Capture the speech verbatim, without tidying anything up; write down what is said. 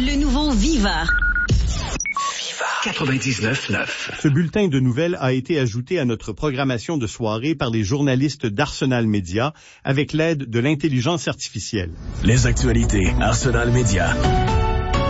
Le nouveau Viva. quatre-vingt-dix-neuf neuf. Ce bulletin de nouvelles a été ajouté à notre programmation de soirée par les journalistes d'Arsenal Média avec l'aide de l'intelligence artificielle. Les actualités Arsenal Média.